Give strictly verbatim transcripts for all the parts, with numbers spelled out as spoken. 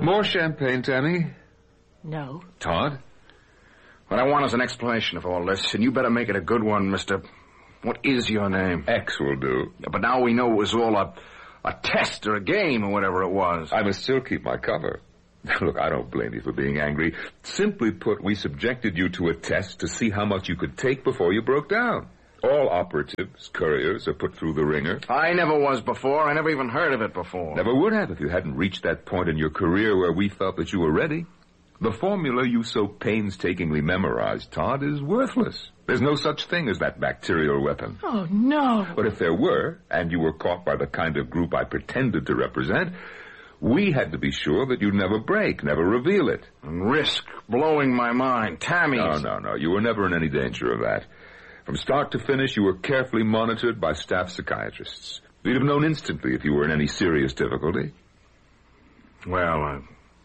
More champagne, Tammy? No. Todd? What I want is an explanation of all this, and you better make it a good one, mister... What is your name? X will do. Yeah, but now we know it was all a, a test or a game or whatever it was. I must still keep my cover. Look, I don't blame you for being angry. Simply put, we subjected you to a test to see how much you could take before you broke down. All operatives, couriers, are put through the ringer. I never was before. I never even heard of it before. Never would have if you hadn't reached that point in your career where we felt that you were ready. The formula you so painstakingly memorized, Todd, is worthless. There's no such thing as that bacterial weapon. Oh, no. But if there were, and you were caught by the kind of group I pretended to represent, we had to be sure that you'd never break, never reveal it. And risk blowing my mind. Tammy's... No, no, no. You were never in any danger of that. From start to finish, you were carefully monitored by staff psychiatrists. We'd have known instantly if you were in any serious difficulty. Well, I...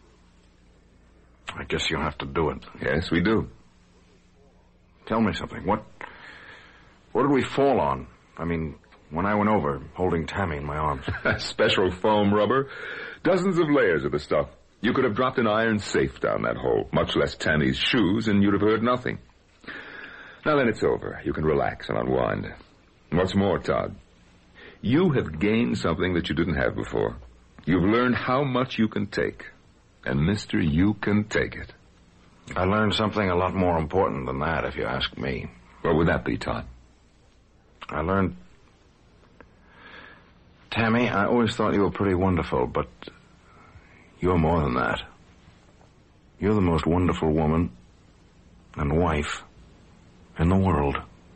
I guess you'll have to do it. Yes, we do. Tell me something. What... What did we fall on? I mean, when I went over, holding Tammy in my arms. Special foam rubber. Dozens of layers of the stuff. You could have dropped an iron safe down that hole, much less Tammy's shoes, and you'd have heard nothing. Now then, it's over. You can relax and unwind. What's more, Todd, you have gained something that you didn't have before. You've learned how much you can take. And, mister, you can take it. I learned something a lot more important than that, if you ask me. What would that be, Todd? I learned... Tammy, I always thought you were pretty wonderful, but you're more than that. You're the most wonderful woman and wife in the world.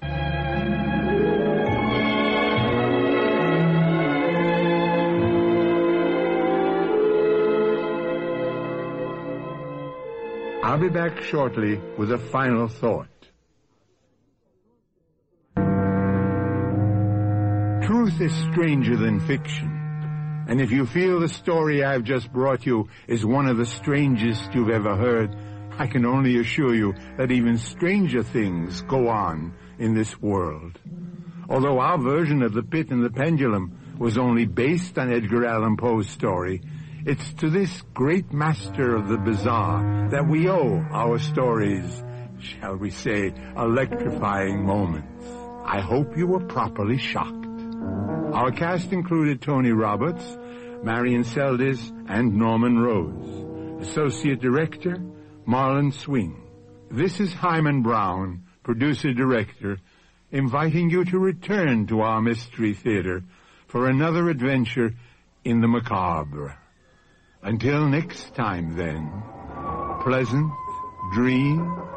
I'll be back shortly with a final thought. Truth is stranger than fiction. And if you feel the story I've just brought you is one of the strangest you've ever heard, I can only assure you that even stranger things go on in this world. Although our version of The Pit and the Pendulum was only based on Edgar Allan Poe's story, it's to this great master of the bizarre that we owe our stories, shall we say, electrifying moments. I hope you were properly shocked. Our cast included Tony Roberts, Marion Seldes, and Norman Rose. Associate Director, Marlon Swing. This is Hyman Brown, producer-director, inviting you to return to our Mystery Theater for another adventure in the macabre. Until next time, then, pleasant dreams.